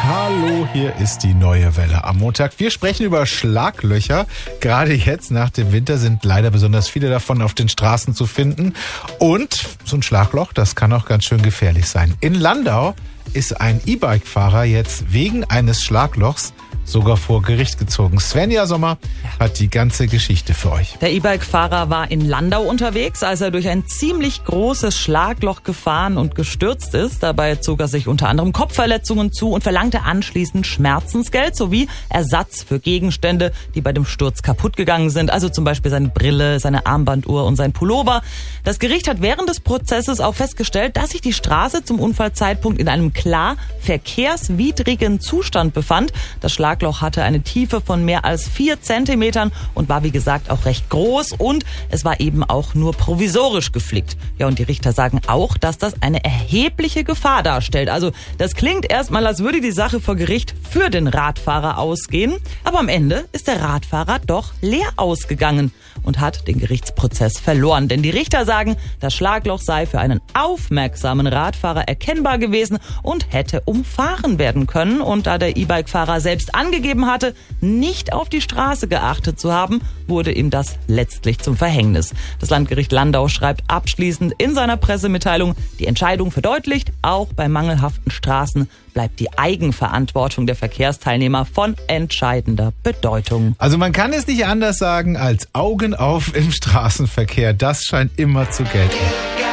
Hallo, hier ist die neue Welle am Montag. Wir sprechen über Schlaglöcher. Gerade jetzt nach dem Winter sind leider besonders viele davon auf den Straßen zu finden. Und so ein Schlagloch, das kann auch ganz schön gefährlich sein. In Landau ist ein E-Bike-Fahrer jetzt wegen eines Schlaglochs sogar vor Gericht gezogen. Svenja Sommer hat die ganze Geschichte für euch. Der E-Bike-Fahrer war in Landau unterwegs, als er durch ein ziemlich großes Schlagloch gefahren und gestürzt ist. Dabei zog er sich unter anderem Kopfverletzungen zu und verlangte anschließend Schmerzensgeld sowie Ersatz für Gegenstände, die bei dem Sturz kaputt gegangen sind. Also zum Beispiel seine Brille, seine Armbanduhr und sein Pullover. Das Gericht hat während des Prozesses auch festgestellt, dass sich die Straße zum Unfallzeitpunkt in einem klar verkehrswidrigen Zustand befand. Das Schlagloch hatte eine Tiefe von mehr als 4 Zentimetern und war wie gesagt auch recht groß und es war eben auch nur provisorisch geflickt. Ja, und die Richter sagen auch, dass das eine erhebliche Gefahr darstellt. Also das klingt erstmal, als würde die Sache vor Gericht für den Radfahrer ausgehen, aber am Ende ist der Radfahrer doch leer ausgegangen und hat den Gerichtsprozess verloren. Denn die Richter sagen, das Schlagloch sei für einen aufmerksamen Radfahrer erkennbar gewesen und hätte umfahren werden können. Und da der E-Bike-Fahrer selbst angegeben hatte, nicht auf die Straße geachtet zu haben, wurde ihm das letztlich zum Verhängnis. Das Landgericht Landau schreibt abschließend in seiner Pressemitteilung, die Entscheidung verdeutlicht, auch bei mangelhaften Straßen bleibt die Eigenverantwortung der Verkehrsteilnehmer von entscheidender Bedeutung. Also man kann es nicht anders sagen als Augen auf im Straßenverkehr. Das scheint immer zu gelten.